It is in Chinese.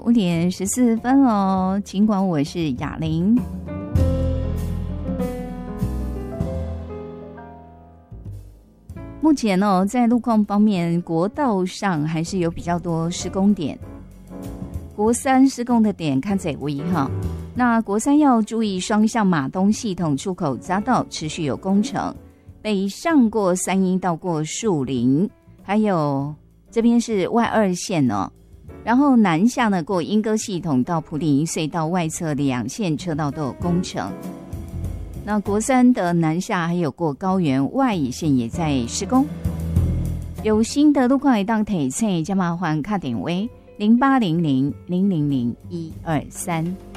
5:14哦，尽管我是雅玲。目前哦，在路况方面，国道上还是有比较多施工点。国三施工的点看在为哈，那国三要注意双向马东系统出口匝道持续有工程，北上过三鶯到过树林，还有这边是外二线哦。然后南下呢，过莺歌系统到埔里隧道外侧2线车道都有工程。那国三的南下还有过高原外野线也在施工。有新的路况会当提醒，就麻烦打电话0800000123。